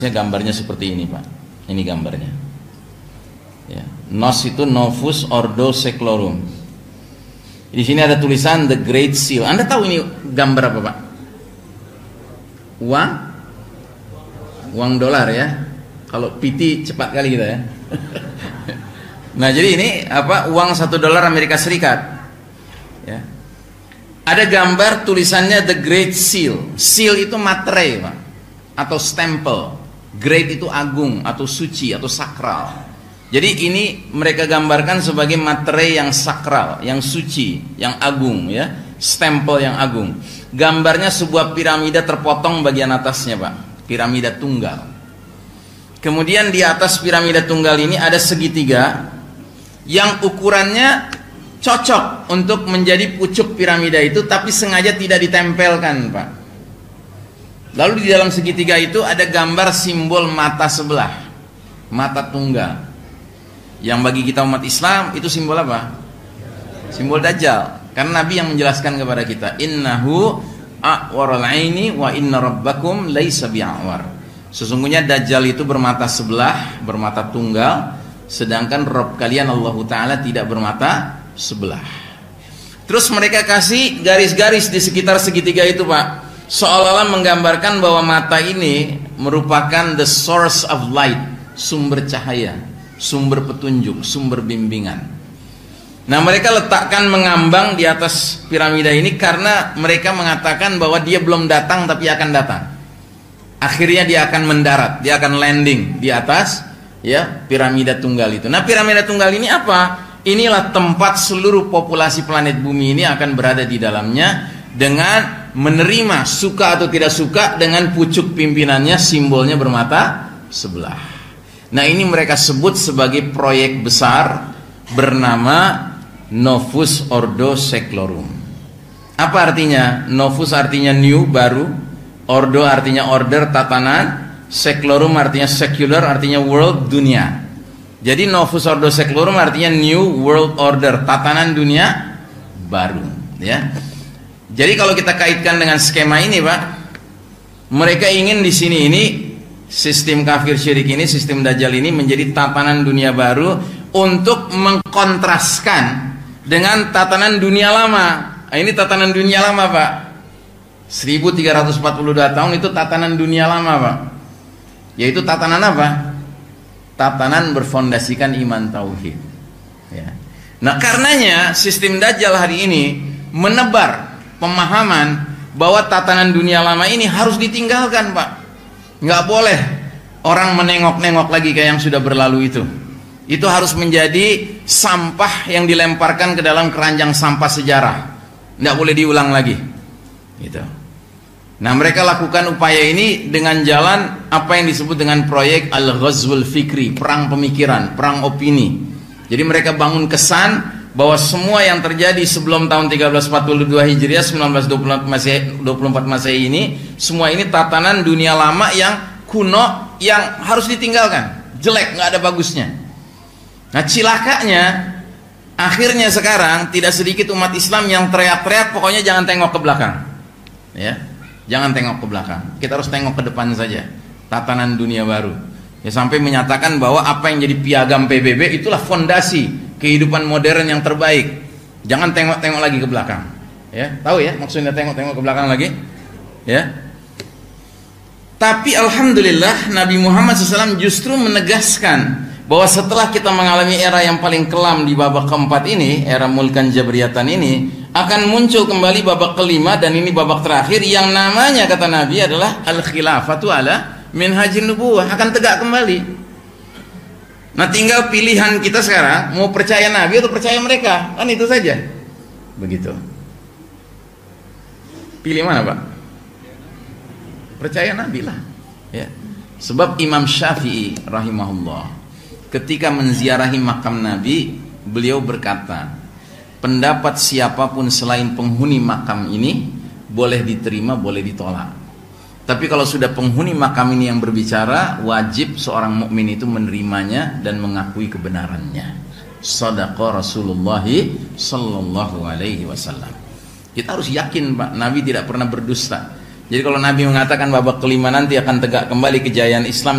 Gambarnya seperti ini, Pak. Ini gambarnya. Ya. Nos itu Novus Ordo Seclorum. Di sini ada tulisan The Great Seal. Anda tahu ini gambar apa, Pak? Uang dolar ya. Kalau PT cepat kali kita ya. Nah, jadi ini apa? Uang $1 Amerika Serikat. Ya. Ada gambar tulisannya The Great Seal. Seal itu materai, Pak, atau stempel. Great itu agung atau suci atau sakral. Jadi ini mereka gambarkan sebagai materai yang sakral, yang suci, yang agung ya, stempel yang agung. Gambarnya sebuah piramida terpotong bagian atasnya, Pak. Piramida tunggal. Kemudian di atas piramida tunggal ini ada segitiga yang ukurannya cocok untuk menjadi pucuk piramida itu, tapi sengaja tidak ditempelkan, Pak. Lalu di dalam segitiga itu ada gambar simbol mata sebelah, mata tunggal. Yang bagi kita umat Islam itu simbol apa? Simbol Dajjal. Karena Nabi yang menjelaskan kepada kita, innahu a'warul aini wa inna rabbakum laisa bi'awar. Sesungguhnya Dajjal itu bermata sebelah, bermata tunggal, sedangkan Rabb kalian Allah Ta'ala tidak bermata sebelah. Terus mereka kasih garis-garis di sekitar segitiga itu, Pak, seolah-olah menggambarkan bahwa mata ini merupakan the source of light, sumber cahaya, sumber petunjuk, sumber bimbingan. Nah, mereka letakkan mengambang di atas piramida ini karena mereka mengatakan bahwa dia belum datang tapi akan datang. Akhirnya dia akan mendarat, dia akan landing di atas ya piramida tunggal itu. Nah, piramida tunggal ini apa? Inilah tempat seluruh populasi planet bumi ini akan berada di dalamnya dengan menerima suka atau tidak suka dengan pucuk pimpinannya, simbolnya bermata sebelah. Nah, ini mereka sebut sebagai proyek besar bernama Novus Ordo Seclorum. Apa artinya? Novus artinya new, baru. Ordo artinya order, tatanan. Seclorum artinya secular, artinya world, dunia. Jadi Novus Ordo Seclorum artinya new world order, tatanan dunia baru ya. Jadi kalau kita kaitkan dengan skema ini, Pak, mereka ingin di sini ini sistem kafir syirik ini, sistem Dajjal ini menjadi tatanan dunia baru untuk mengkontraskan dengan tatanan dunia lama. Nah, ini tatanan dunia lama, Pak. 1342 tahun itu tatanan dunia lama, Pak. Yaitu tatanan apa? Tatanan berfondasikan iman tauhid. Ya. Nah, karenanya sistem Dajjal hari ini menebar pemahaman bahwa tatanan dunia lama ini harus ditinggalkan, Pak. Nggak boleh orang menengok-nengok lagi kayak yang sudah berlalu itu. Itu harus menjadi sampah yang dilemparkan ke dalam keranjang sampah sejarah. Nggak boleh diulang lagi. Gitu. Nah, mereka lakukan upaya ini dengan jalan apa yang disebut dengan proyek Al-Ghazwul Fikri, perang pemikiran, perang opini. Jadi mereka bangun kesan bahwa semua yang terjadi sebelum tahun 1342 Hijriah 1924 Masehi ini, semua ini tatanan dunia lama yang kuno yang harus ditinggalkan, jelek, nggak ada bagusnya. Nah, cilakanya akhirnya sekarang tidak sedikit umat Islam yang teriak-teriak pokoknya jangan tengok ke belakang. Ya, jangan tengok ke belakang. Kita harus tengok ke depan saja. Tatanan dunia baru. Ya, sampai menyatakan bahwa apa yang jadi piagam PBB itulah fondasi kehidupan modern yang terbaik. Jangan tengok-tengok lagi ke belakang. Ya, tahu ya maksudnya tengok-tengok ke belakang lagi? Ya. Tapi alhamdulillah Nabi Muhammad SAW justru menegaskan bahwa setelah kita mengalami era yang paling kelam di babak keempat ini, era mulkan jabriyatan ini, akan muncul kembali babak kelima, dan ini babak terakhir yang namanya kata Nabi adalah al-khilafatu ala minhajin nubuwah, akan tegak kembali. Nah, tinggal pilihan kita sekarang mau percaya Nabi atau percaya mereka, kan itu saja. Begitu. Pilih mana, Pak? Percaya Nabi lah. Ya. Sebab Imam Syafi'i rahimahullah ketika menziarahi makam Nabi, beliau berkata, pendapat siapapun selain penghuni makam ini boleh diterima, boleh ditolak. Tapi kalau sudah penghuni makam ini yang berbicara, wajib seorang mukmin itu menerimanya dan mengakui kebenarannya. Shadaqa Rasulullah sallallahu alaihi wasallam. Kita harus yakin, Pak, Nabi tidak pernah berdusta. Jadi kalau Nabi mengatakan babak kelima nanti akan tegak kembali kejayaan Islam